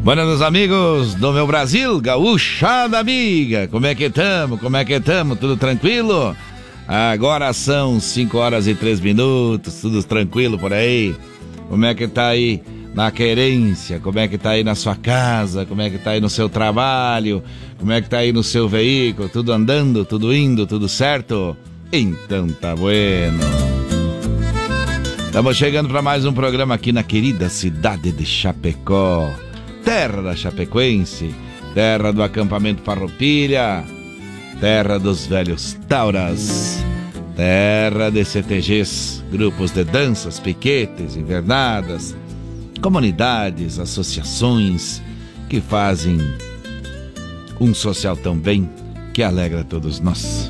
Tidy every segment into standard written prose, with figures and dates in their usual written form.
Buenos amigos do meu Brasil, gaúchada amiga, como é que tamo? Tudo tranquilo? Agora são 5h03, tudo tranquilo por aí? Como é que tá aí na querência? Como é que tá aí na sua casa? Como é que tá aí no seu trabalho? Como é que tá aí no seu veículo? Tudo andando, tudo indo, tudo certo? Então tá bueno. Estamos chegando para mais um programa aqui na querida cidade de Chapecó, terra da Chapecoense, terra do acampamento Farroupilha, terra dos velhos tauras, terra de CTGs, grupos de danças, piquetes, invernadas, comunidades, associações que fazem um social tão bem que alegra todos nós.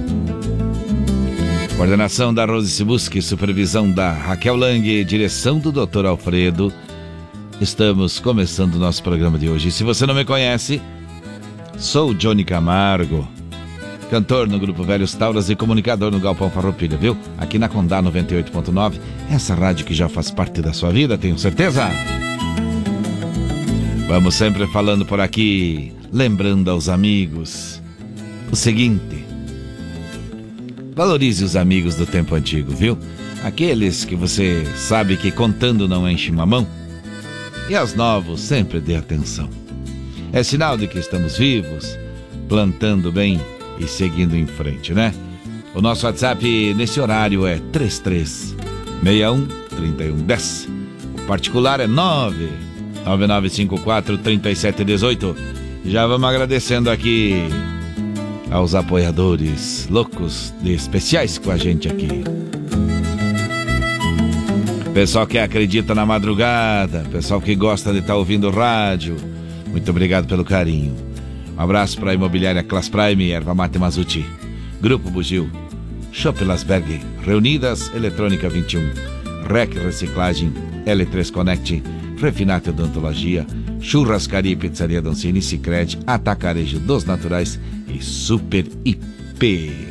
Coordenação da Rose Sibuski, supervisão da Raquel Lang, direção do Dr. Alfredo. Estamos começando o nosso programa de hoje. E se você não me conhece, sou Johnny Camargo, cantor no grupo Velhos Tauras e comunicador no Galpão Farroupilha, viu? Aqui na Condá 98.9, essa rádio que já faz parte da sua vida, tenho certeza. Vamos sempre falando por aqui, lembrando aos amigos o seguinte: valorize os amigos do tempo antigo, viu? Aqueles que você sabe que contando não enche uma mão. E aos novos sempre dê atenção. É sinal de que estamos vivos, plantando bem e seguindo em frente, né? O nosso WhatsApp nesse horário é 3361-3110. O particular é 99954-3718. Já vamos agradecendo aqui aos apoiadores loucos de especiais com a gente aqui. Pessoal que acredita na madrugada, pessoal que gosta de estar ouvindo rádio, muito obrigado pelo carinho. Um abraço para a Imobiliária Class Prime, Erva Mate Mazuti, Grupo Bugio, Shop Lasberg, Reunidas Eletrônica 21, REC Reciclagem, L3 Connect, Refinate Odontologia, Churrascaria e Pizzaria Dancini, Sicredi, Atacarejo dos Naturais e Super IP.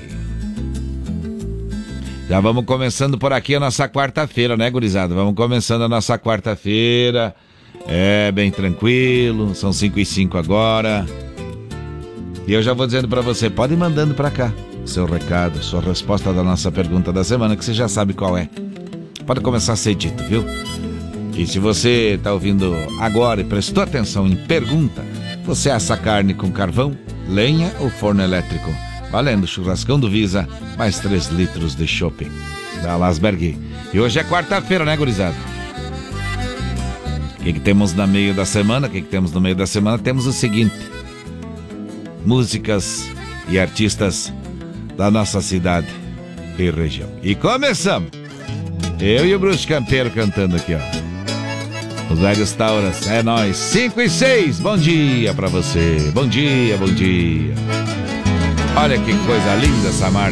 Já vamos começando por aqui a nossa quarta-feira, né, gurizada? Vamos começando a nossa quarta-feira. É, bem tranquilo, são 5h05 agora. E eu já vou dizendo pra você, pode ir mandando pra cá o seu recado, sua resposta da nossa pergunta da semana, que você já sabe qual é. Pode começar a ser dito, viu? E se você tá ouvindo agora e prestou atenção em pergunta, você assa carne com carvão, lenha ou forno elétrico? Valendo churrascão do Visa, mais 3 litros de chopp da Lasberg. E hoje é quarta-feira, né, gurizada? O que temos no meio da semana? Temos no meio da semana? Temos o seguinte: músicas e artistas da nossa cidade e região. E começamos! Eu e o Bruxo Campeiro cantando aqui, ó. Os Velhos Tauras, é nóis. 5h06, bom dia pra você. Bom dia, bom dia. Olha que coisa linda essa marcha.